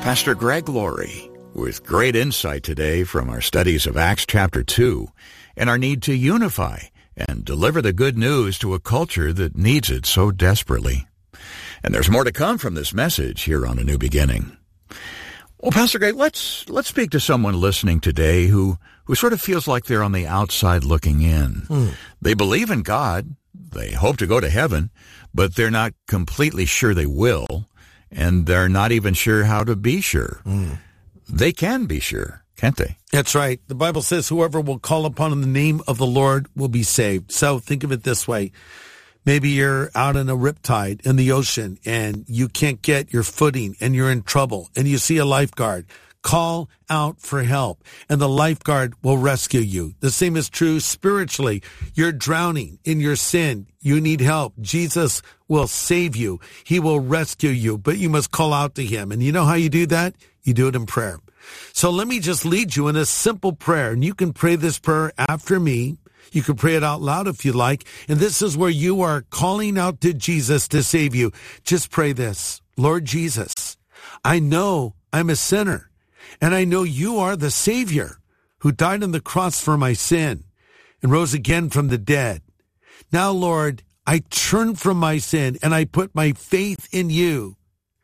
Pastor Greg Laurie with great insight today from our studies of Acts chapter 2 and our need to unify and deliver the good news to a culture that needs it so desperately. And there's more to come from this message here on A New Beginning. Well, Pastor Greg, let's speak to someone listening today who sort of feels like they're on the outside looking in. They believe in God, they hope to go to heaven, but they're not completely sure they will, and they're not even sure how to be sure. They can be sure, can't they? That's right. The Bible says whoever will call upon the name of the Lord will be saved. So think of it this way. Maybe you're out in a riptide in the ocean and you can't get your footing and you're in trouble and you see a lifeguard. Call out for help and the lifeguard will rescue you. The same is true spiritually. You're drowning in your sin. You need help. Jesus will save you. He will rescue you, but you must call out to him. And you know how you do that? You do it in prayer. So let me just lead you in a simple prayer, and you can pray this prayer after me. You can pray it out loud if you like. And this is where you are calling out to Jesus to save you. Just pray this. Lord Jesus, I know I'm a sinner, and I know you are the Savior who died on the cross for my sin and rose again from the dead. Now, Lord, I turn from my sin and I put my faith in you.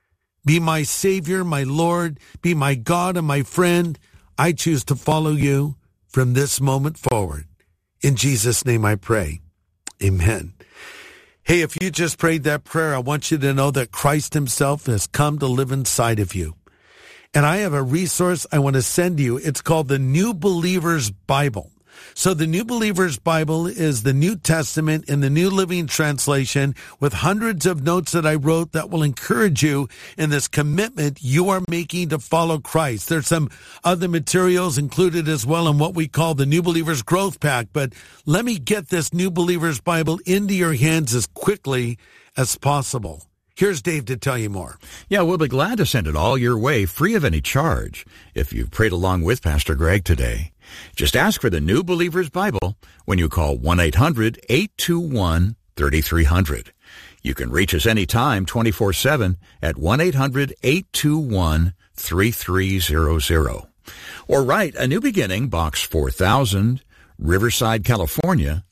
Be my Savior, my Lord, be my God and my friend. I choose to follow you from this moment forward. In Jesus' name I pray. Amen. Hey, if you just prayed that prayer, I want you to know that Christ himself has come to live inside of you. And I have a resource I want to send you. It's called the New Believer's Bible. So the New Believer's Bible is the New Testament in the New Living Translation with hundreds of notes that I wrote that will encourage you in this commitment you are making to follow Christ. There's some other materials included as well in what we call the New Believer's Growth Pack, but let me get this New Believer's Bible into your hands as quickly as possible. Here's Dave to tell you more. Yeah, we'll be glad to send it all your way, free of any charge, if you've prayed along with Pastor Greg today. Just ask for the New Believer's Bible when you call 1-800-821-3300. You can reach us anytime, 24/7, at 1-800-821-3300. Or write A New Beginning, Box 4000, Riverside, California,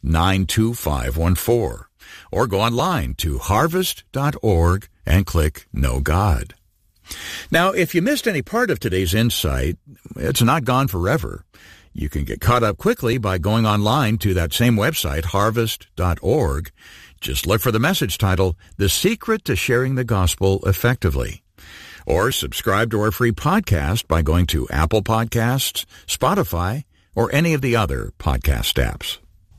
92514. Or go online to harvest.org and click Know God. Now, if you missed any part of today's insight, it's not gone forever. You can get caught up quickly by going online to that same website, harvest.org. Just look for the message title, The Secret to Sharing the Gospel Effectively. Or subscribe to our free podcast by going to Apple Podcasts, Spotify, or any of the other podcast apps.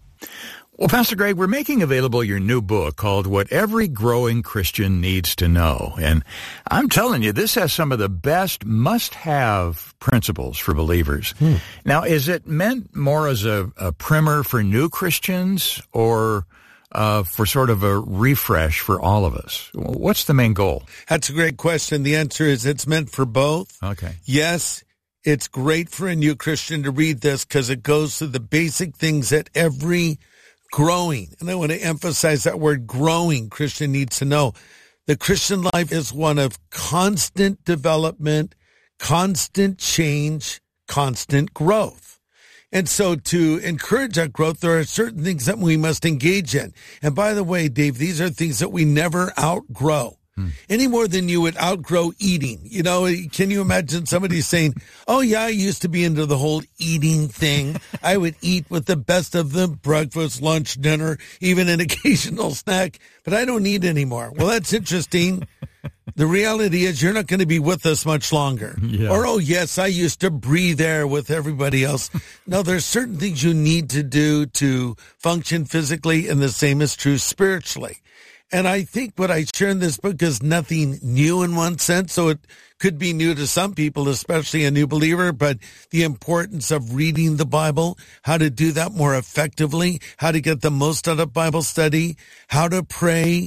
Well, Pastor Greg, we're making available your new book called What Every Growing Christian Needs to Know. And I'm telling you, this has some of the best must-have principles for believers. Now, is it meant more as a primer for new Christians or for sort of a refresh for all of us? What's the main goal? That's a great question. The answer is it's meant for both. Okay. Yes, it's great for a new Christian to read this because it goes through the basic things that every growing, and I want to emphasize that word growing, Christian needs to know. The Christian life is one of constant development, constant change, constant growth. And so to encourage that growth, there are certain things that we must engage in. And by the way, Dave, these are things that we never outgrow. Any more than you would outgrow eating. You know, can you imagine somebody saying, oh, yeah, I used to be into the whole eating thing. I would eat with the best of them, breakfast, lunch, dinner, even an occasional snack, but I don't eat anymore. Well, that's interesting. The reality is you're not going to be with us much longer. Yeah. Or, oh, yes, I used to breathe air with everybody else. No, there's certain things you need to do to function physically, and the same is true spiritually. And I think what I share in this book is nothing new in one sense. So it could be new to some people, especially a new believer, but the importance of reading the Bible, how to do that more effectively, how to get the most out of Bible study, how to pray,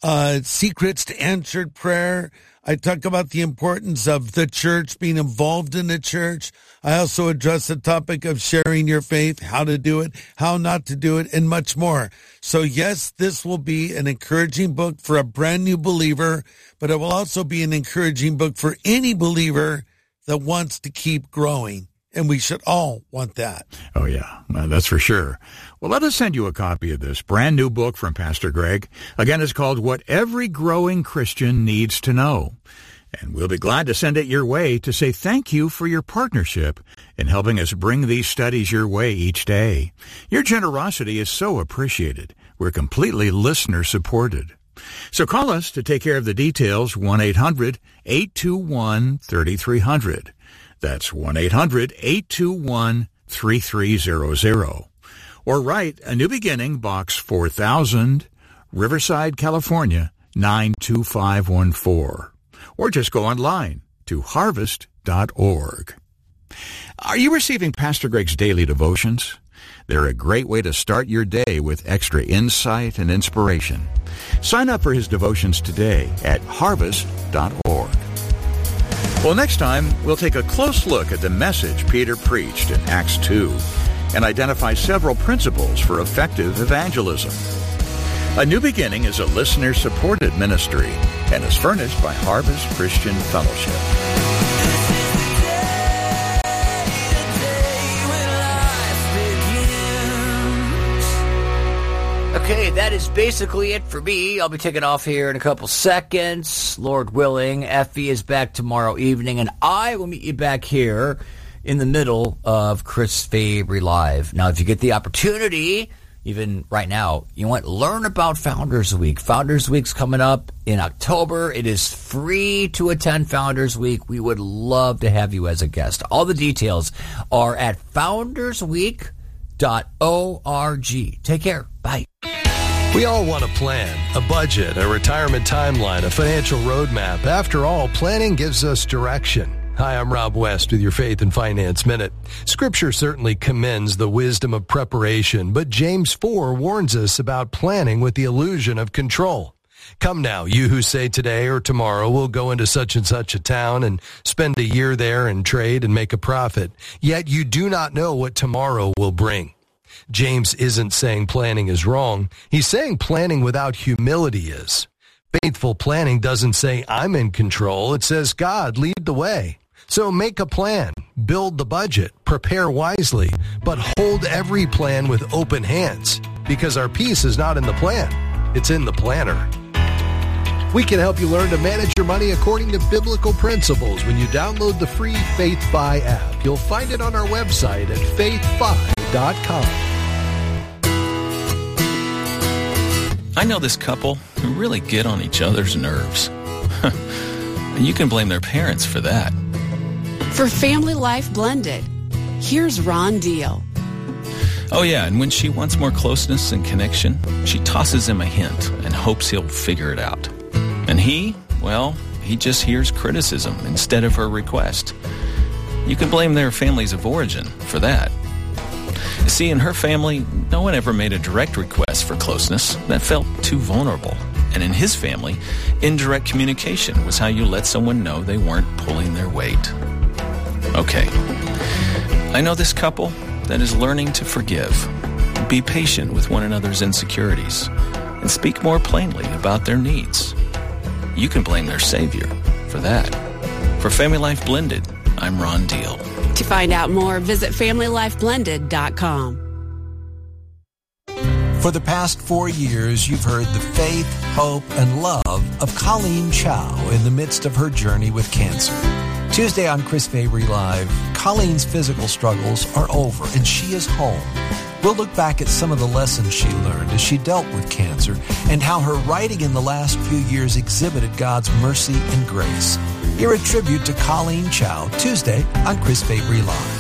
secrets to answered prayer. I talk about the importance of the church, being involved in the church. I also address the topic of sharing your faith, how to do it, how not to do it, and much more. So yes, this will be an encouraging book for a brand new believer, but it will also be an encouraging book for any believer that wants to keep growing. And we should all want that. Oh, yeah, that's for sure. Well, let us send you a copy of this brand new book from Pastor Greg. Again, it's called What Every Growing Christian Needs to Know. And we'll be glad to send it your way to say thank you for your partnership in helping us bring these studies your way each day. Your generosity is so appreciated. We're completely listener-supported. So call us to take care of the details, 1-800-821-3300. That's 1-800-821-3300. Or write A New Beginning, Box 4000, Riverside, California, 92514. Or just go online to harvest.org. Are you receiving Pastor Greg's daily devotions? They're a great way to start your day with extra insight and inspiration. Sign up for his devotions today at harvest.org. Well, next time, we'll take a close look at the message Peter preached in Acts 2 and identify several principles for effective evangelism. A New Beginning is a listener-supported ministry and is furnished by Harvest Christian Fellowship. Okay, that is basically it for me. I'll be taking off here in a couple seconds. Lord willing, Effie is back tomorrow evening, and I will meet you back here in the middle of Chris Fabry Live. Now, if you get the opportunity, even right now, you want to learn about Founders Week. Founders Week's coming up in October. It is free to attend Founders Week. We would love to have you as a guest. All the details are at foundersweek.org. Take care. Bye. We all want a plan, a budget, a retirement timeline, a financial roadmap. After all, planning gives us direction. Hi, I'm Rob West with your Faith and Finance Minute. Scripture certainly commends the wisdom of preparation, but James 4 warns us about planning with the illusion of control. Come now, you who say today or tomorrow we'll go into such and such a town and spend a year there and trade and make a profit, yet you do not know what tomorrow will bring. James isn't saying planning is wrong. He's saying planning without humility is. Faithful planning doesn't say I'm in control. It says God, lead the way. So make a plan, build the budget, prepare wisely, but hold every plan with open hands, because our peace is not in the plan, it's in the planner. We can help you learn to manage your money according to biblical principles when you download the free FaithFi app. You'll find it on our website at faithfi.com. I know this couple who really get on each other's nerves. You can blame their parents for that. For Family Life Blended, here's Ron Deal. Oh yeah, and when she wants more closeness and connection, she tosses him a hint and hopes he'll figure it out. And he just hears criticism instead of her request. You can blame their families of origin for that. See, in her family, no one ever made a direct request for closeness. That felt too vulnerable. And in his family, indirect communication was how you let someone know they weren't pulling their weight. Okay, I know this couple that is learning to forgive, be patient with one another's insecurities, and speak more plainly about their needs. You can blame their Savior for that. For Family Life Blended, I'm Ron Deal. To find out more, visit FamilyLifeBlended.com. For the past 4 years, you've heard the faith, hope, and love of Colleen Chow in the midst of her journey with cancer. Tuesday on Chris Fabry Live, Colleen's physical struggles are over and she is home. We'll look back at some of the lessons she learned as she dealt with cancer and how her writing in the last few years exhibited God's mercy and grace. Hear a tribute to Colleen Chow Tuesday on Chris Fabry Live.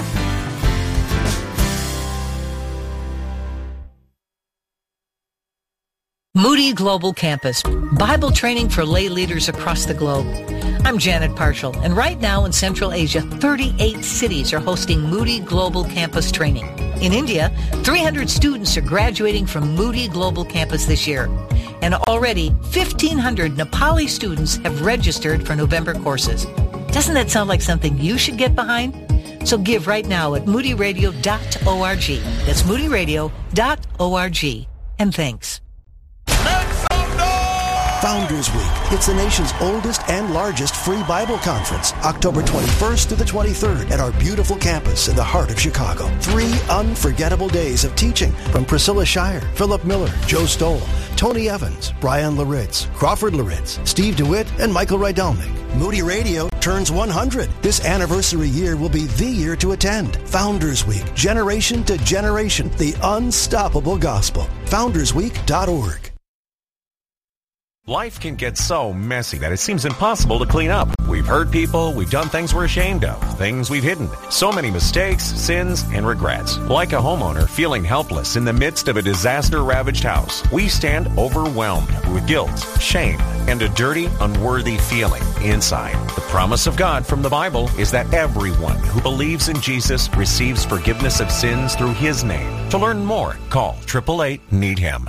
Moody Global Campus, Bible training for lay leaders across the globe. I'm Janet Parshall, and right now in Central Asia, 38 cities are hosting Moody Global Campus training. In India, 300 students are graduating from Moody Global Campus this year. And already 1,500 Nepali students have registered for November courses. Doesn't that sound like something you should get behind? So give right now at moodyradio.org. That's moodyradio.org. And thanks. Founders Week. It's the nation's oldest and largest free Bible conference, October 21st to the 23rd at our beautiful campus in the heart of Chicago. 3 unforgettable days of teaching from Priscilla Shire, Philip Miller, Joe Stoll, Tony Evans, Brian Laritz, Crawford Laritz, Steve DeWitt, and Michael Rydelnik. Moody Radio turns 100. This anniversary year will be the year to attend. Founders Week, generation to generation, the unstoppable gospel. FoundersWeek.org. Life can get so messy that it seems impossible to clean up. We've hurt people, we've done things we're ashamed of, things we've hidden. So many mistakes, sins, and regrets. Like a homeowner feeling helpless in the midst of a disaster-ravaged house, we stand overwhelmed with guilt, shame, and a dirty, unworthy feeling inside. The promise of God from the Bible is that everyone who believes in Jesus receives forgiveness of sins through His name. To learn more, call 888-NEED-HIM.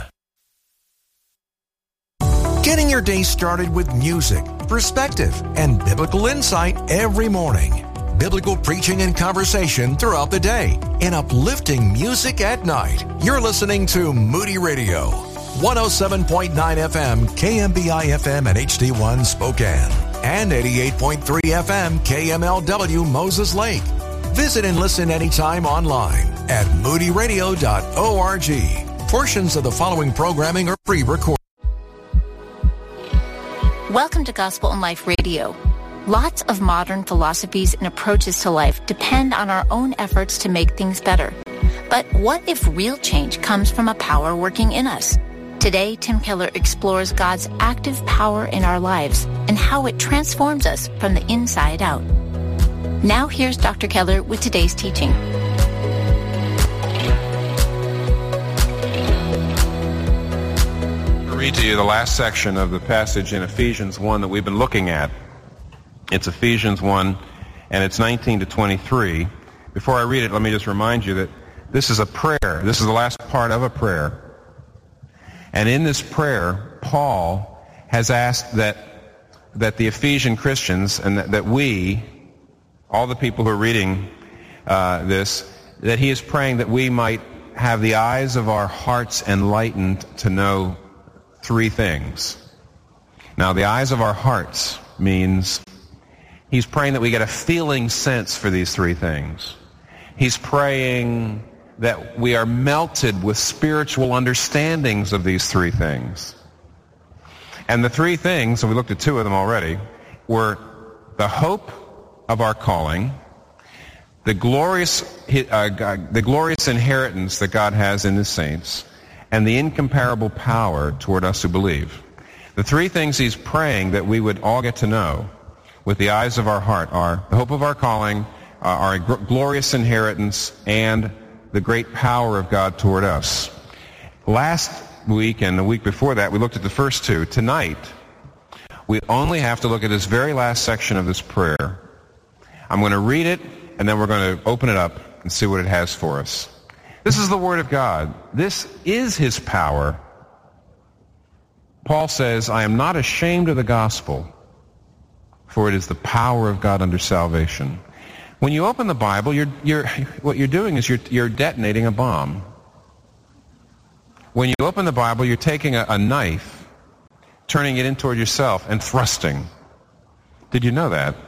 Getting your day started with music, perspective, and biblical insight every morning. Biblical preaching and conversation throughout the day. And uplifting music at night. You're listening to Moody Radio. 107.9 FM, KMBI FM and HD1 Spokane. And 88.3 FM, KMLW Moses Lake. Visit and listen anytime online at moodyradio.org. Portions of the following programming are pre-recorded. Welcome to Gospel in Life Radio. Lots of modern philosophies and approaches to life depend on our own efforts to make things better. But what if real change comes from a power working in us? Today, Tim Keller explores God's active power in our lives and how it transforms us from the inside out. Now here's Dr. Keller with today's teaching. Read to you the last section of the passage in Ephesians 1 that we've been looking at. It's Ephesians 1, and it's 19 to 23. Before I read it, let me just remind you that this is a prayer. This is the last part of a prayer. And in this prayer, Paul has asked that the Ephesian Christians, and that we, all the people who are reading this, that he is praying that we might have the eyes of our hearts enlightened to know 3 things. Now, the eyes of our hearts means he's praying that we get a feeling sense for these 3 things. He's praying that we are melted with spiritual understandings of these 3 things. And the 3 things, and we looked at 2 of them already, were the hope of our calling, the glorious inheritance that God has in His saints, and the incomparable power toward us who believe. The 3 things he's praying that we would all get to know with the eyes of our heart are the hope of our calling, our glorious inheritance, and the great power of God toward us. Last week and the week before that, we looked at the first 2. Tonight, we only have to look at this very last section of this prayer. I'm going to read it, and then we're going to open it up and see what it has for us. This is the Word of God. This is His power. Paul says, I am not ashamed of the gospel, for it is the power of God unto salvation. When you open the Bible, what you're doing is you're detonating a bomb. When you open the Bible, you're taking a knife, turning it in toward yourself, and thrusting. Did you know that?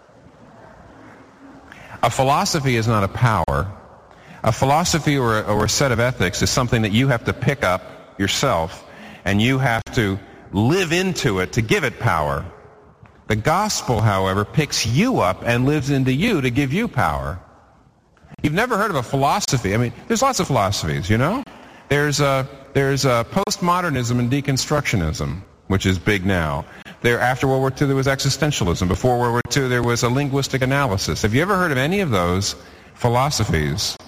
A philosophy is not a power. A philosophy or a set of ethics is something that you have to pick up yourself, and you have to live into it to give it power. The gospel, however, picks you up and lives into you to give you power. You've never heard of a philosophy. I mean, there's lots of philosophies, you know? There's postmodernism and deconstructionism, which is big now. After World War II, there was existentialism. Before World War II, there was a linguistic analysis. Have you ever heard of any of those philosophies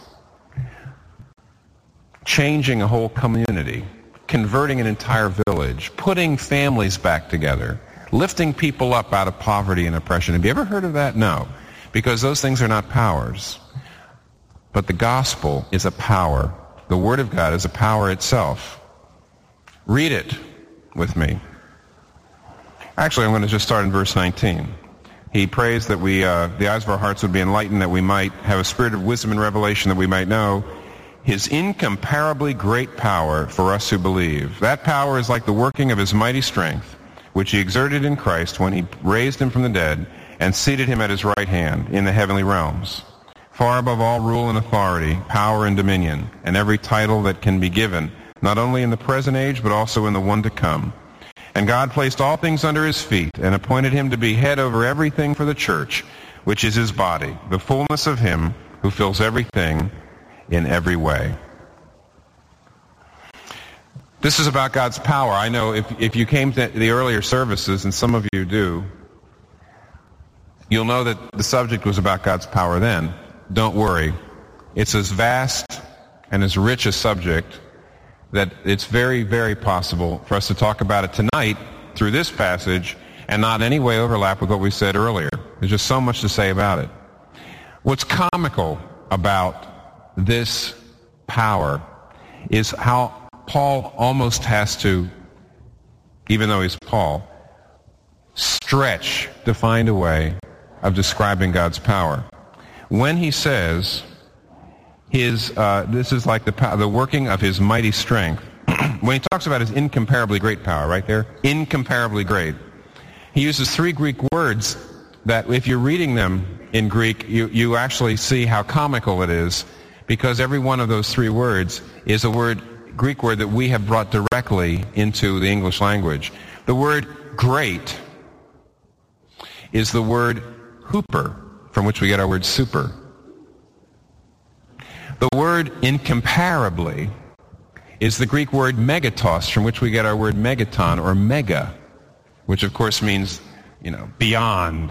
changing a whole community, converting an entire village, putting families back together, lifting people up out of poverty and oppression? Have you ever heard of that? No, because those things are not powers. But the gospel is a power. The Word of God is a power itself. Read it. with me. Actually, I'm going to just start in verse 19. He prays that the eyes of our hearts would be enlightened, that we might have a spirit of wisdom and revelation, that we might know his incomparably great power for us who believe. That power is like the working of his mighty strength, which he exerted in Christ when he raised him from the dead and seated him at his right hand in the heavenly realms, far above all rule and authority, power and dominion, and every title that can be given, not only in the present age, but also in the one to come. And God placed all things under his feet and appointed him to be head over everything for the church, which is his body, the fullness of him who fills everything in every way. This is about God's power. I know if you came to the earlier services, and some of you do, you'll know that the subject was about God's power then. Don't worry. It's as vast and as rich a subject that it's very, very possible for us to talk about it tonight through this passage and not in any way overlap with what we said earlier. There's just so much to say about it. What's comical about this power is how Paul almost has to, even though he's Paul, stretch to find a way of describing God's power. When he says this is like the working of his mighty strength, when he talks about his incomparably great power, right there, incomparably great, he uses three Greek words that if you're reading them in Greek, you actually see how comical it is, because every one of those three words is a Greek word that we have brought directly into the English language. The word great is the word hooper, from which we get our word super. The word incomparably is the Greek word megatos, from which we get our word megaton, or mega, which of course means, beyond.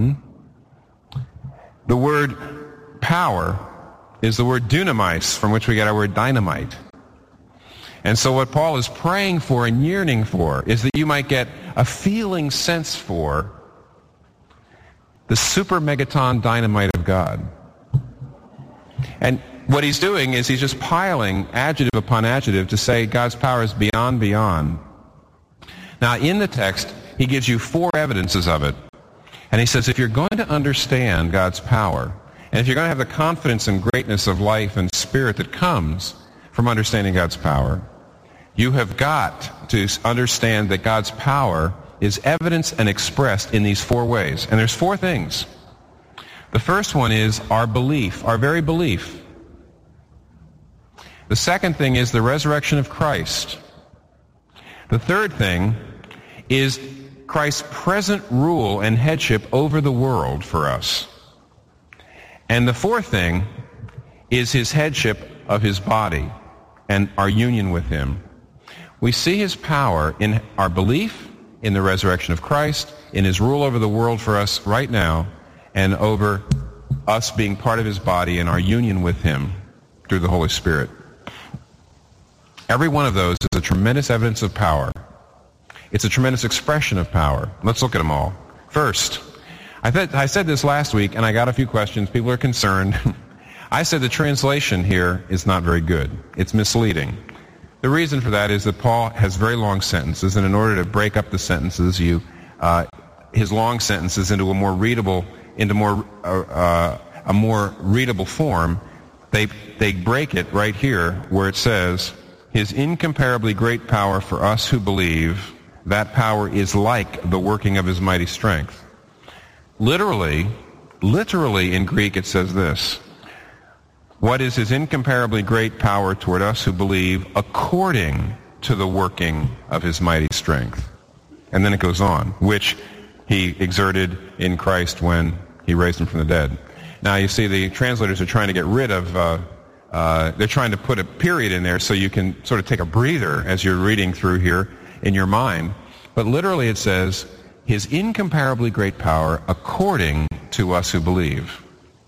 The word power is the word dunamis, from which we get our word dynamite. And so what Paul is praying for and yearning for is that you might get a feeling sense for the super megaton dynamite of God. And what he's doing is he's just piling adjective upon adjective to say God's power is beyond. Now, in the text, he gives you four evidences of it. And he says if you're going to understand God's power, and if you're going to have the confidence and greatness of life and spirit that comes from understanding God's power, you have got to understand that God's power is evidenced and expressed in these four ways. And there's four things. The first one is our belief, our very belief. The second thing is the resurrection of Christ. The third thing is Christ's present rule and headship over the world for us. And the fourth thing is his headship of his body and our union with him. We see his power in our belief in the resurrection of Christ, in his rule over the world for us right now, and over us being part of his body and our union with him through the Holy Spirit. Every one of those is a tremendous evidence of power. It's a tremendous expression of power. Let's look at them all. First, I said this last week, and I got a few questions. People are concerned. I said the translation here is not very good. It's misleading. The reason for that is that Paul has very long sentences, and in order to break up the sentences, his long sentences into a more readable form, they break it right here where it says, his incomparably great power for us who believe, that power is like the working of his mighty strength. Literally in Greek it says this, what is his incomparably great power toward us who believe according to the working of his mighty strength? And then it goes on, which he exerted in Christ when he raised him from the dead. Now you see the translators are trying to get rid of, they're trying to put a period in there so you can sort of take a breather as you're reading through here in your mind. But literally it says, his incomparably great power according to us who believe.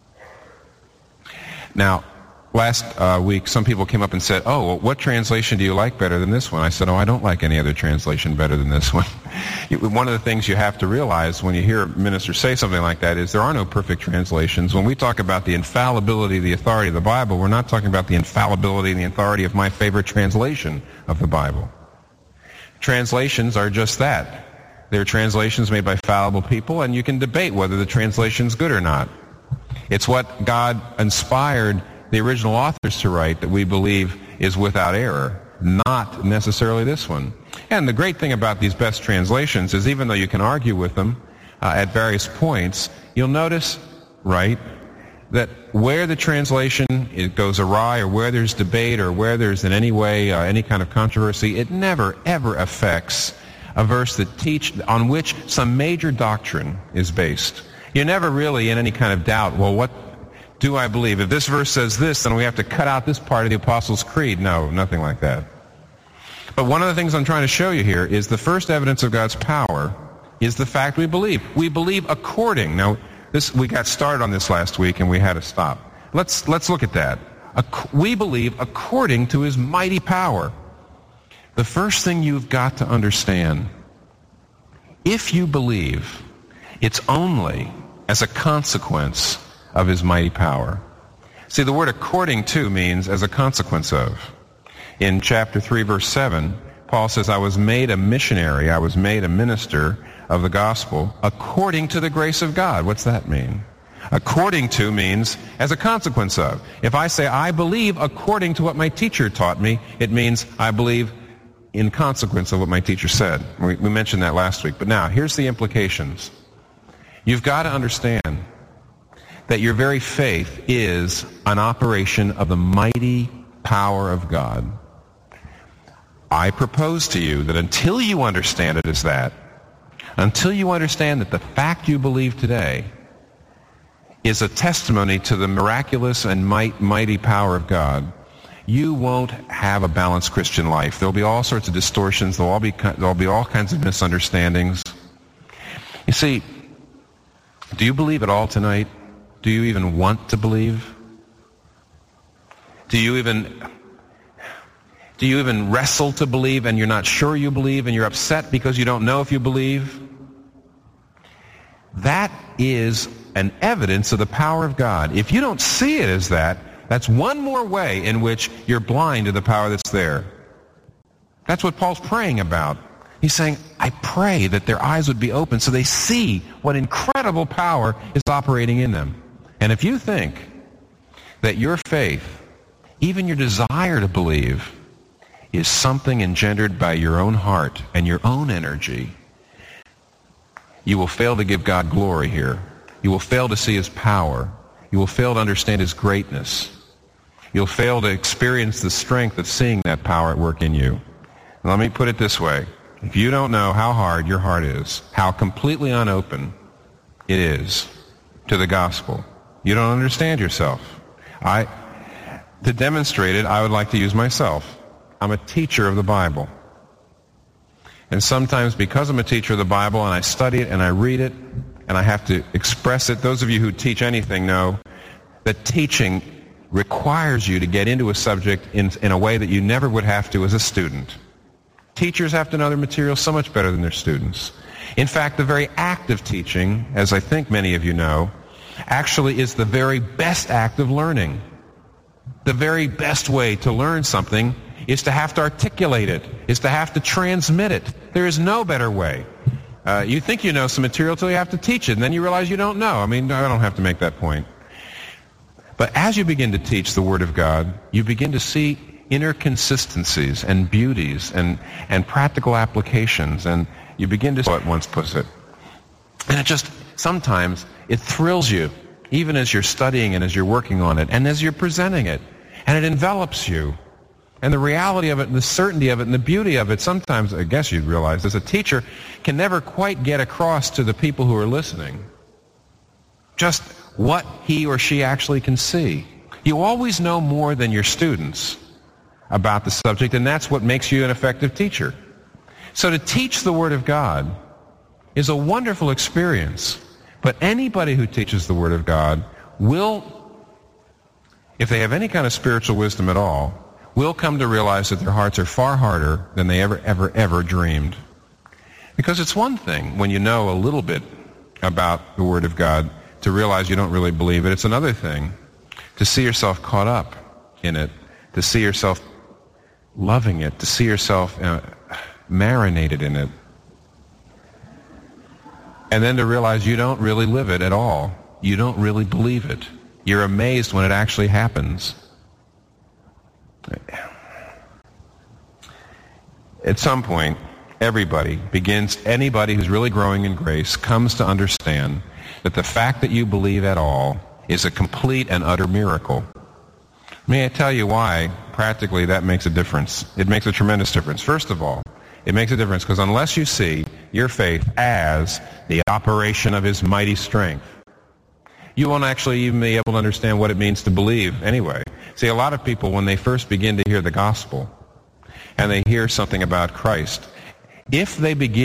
Now, last week, some people came up and said, well, what translation do you like better than this one? I said, I don't like any other translation better than this one. One of the things you have to realize when you hear a minister say something like that is there are no perfect translations. When we talk about the infallibility, the authority of the Bible, we're not talking about the infallibility and the authority of my favorite translation of the Bible. Translations are just that. They're translations made by fallible people, and you can debate whether the translation's good or not. It's what God inspired the original authors to write that we believe is without error, not necessarily this one. And the great thing about these best translations is even though you can argue with them at various points, you'll notice, right, that where the translation it goes awry or where there's debate or where there's in any way any kind of controversy, it never, ever affects a verse on which some major doctrine is based. You're never really in any kind of doubt, well, what do I believe? If this verse says this, then we have to cut out this part of the Apostles' Creed. No, nothing like that. But one of the things I'm trying to show you here is the first evidence of God's power is the fact we believe. We believe according. Now, we got started on this last week and we had to stop. Let's look at that. We believe according to his mighty power. The first thing you've got to understand, if you believe, it's only as a consequence of his mighty power. See, the word according to means as a consequence of. In chapter 3, verse 7, Paul says, I was made a missionary, I was made a minister of the gospel according to the grace of God. What's that mean? According to means as a consequence of. If I say I believe according to what my teacher taught me, it means I believe in consequence of what my teacher said. We mentioned that last week. But now, here's the implications. You've got to understand that your very faith is an operation of the mighty power of God. I propose to you that until you understand it as that, until you understand that the fact you believe today is a testimony to the miraculous and mighty power of God, you won't have a balanced Christian life. There'll be all sorts of distortions. There'll be all kinds of misunderstandings. You see, do you believe at all tonight? Do you even want to believe? Do you even wrestle to believe and you're not sure you believe and you're upset because you don't know if you believe? That is an evidence of the power of God. If you don't see it as that, that's one more way in which you're blind to the power that's there. That's what Paul's praying about. He's saying, I pray that their eyes would be open so they see what incredible power is operating in them. And if you think that your faith, even your desire to believe, is something engendered by your own heart and your own energy, you will fail to give God glory here. You will fail to see his power. You will fail to understand his greatness. You'll fail to experience the strength of seeing that power at work in you. And let me put it this way. If you don't know how hard your heart is, how completely unopen it is to the gospel, you don't understand yourself. To demonstrate it, I would like to use myself. I'm a teacher of the Bible. And sometimes because I'm a teacher of the Bible and I study it and I read it and I have to express it, those of you who teach anything know that teaching requires you to get into a subject in a way that you never would have to as a student. Teachers have to know their material so much better than their students. In fact, the very act of teaching, as I think many of you know, actually is the very best act of learning. The very best way to learn something is to have to articulate it, is to have to transmit it. There is no better way. You think you know some material till you have to teach it, and then you realize you don't know. I mean, I don't have to make that point. But as you begin to teach the Word of God, you begin to see inner consistencies and beauties and practical applications, and you begin to, what once puts it. And it just, sometimes, it thrills you, even as you're studying and as you're working on it, and as you're presenting it. And it envelops you. And the reality of it, and the certainty of it, and the beauty of it, sometimes, I guess you'd realize, as a teacher, can never quite get across to the people who are listening just what he or she actually can see. You always know more than your students about the subject, and that's what makes you an effective teacher. So to teach the Word of God is a wonderful experience, but anybody who teaches the Word of God will, if they have any kind of spiritual wisdom at all, will come to realize that their hearts are far harder than they ever dreamed. Because it's one thing when you know a little bit about the Word of God to realize you don't really believe it. It's another thing to see yourself caught up in it, to see yourself loving it, to see yourself marinated in it. And then to realize you don't really live it at all. You don't really believe it. You're amazed when it actually happens. At some point, anybody who's really growing in grace comes to understand that the fact that you believe at all is a complete and utter miracle. May I tell you why, practically, that makes a difference? It makes a tremendous difference. First of all, it makes a difference because unless you see your faith as the operation of his mighty strength, you won't actually even be able to understand what it means to believe anyway. See, a lot of people, when they first begin to hear the gospel and they hear something about Christ, if they begin